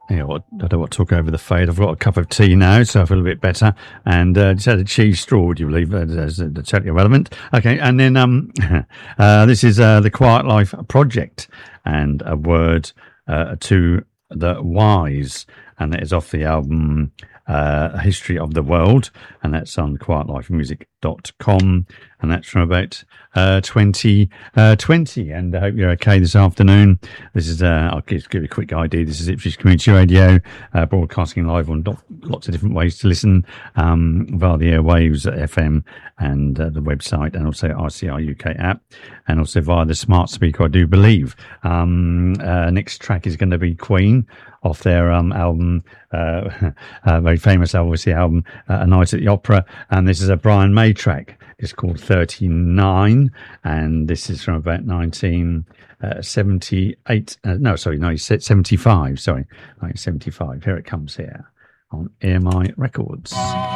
Yeah, well, I don't want to talk over the fade. I've got a cup of tea now, so I feel a bit better. And just had a cheese straw, would you believe? That's totally irrelevant. Okay, and then this is the Quiet Life Project, and a word to the wise, and that is off the album History of the World, and that's on quietlifemusic.com, and that's from about 2020. And I hope you're okay this afternoon. This is I'll give you a quick idea. This is Ipswich Community Radio, broadcasting live on lots of different ways to listen, via the airwaves, FM, and the website, and also RCR UK app, and also via the smart speaker, I do believe. Next track is going to be Queen off their album, very famous, obviously, album, A Night at the Opera, and this is a Brian May track. It's called 39, and this is from about 1978. No, sorry, 1975. Sorry, 1975. Here it comes here on EMI Records.